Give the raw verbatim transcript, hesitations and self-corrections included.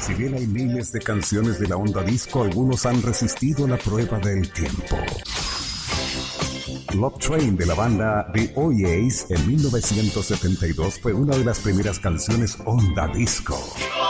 Si bien hay miles de canciones de la onda disco, algunos han resistido la prueba del tiempo. Love Train de la banda The Oasis en mil novecientos setenta y dos fue una de las primeras canciones onda disco.